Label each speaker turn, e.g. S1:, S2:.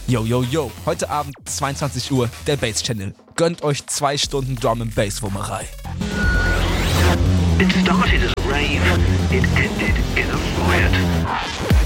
S1: Yo, yo, yo. Heute Abend, 22 Uhr, der Bass Channel. Gönnt euch 2 Stunden Drum and Bass Wummerei.
S2: It started as a rave, it ended in a riot.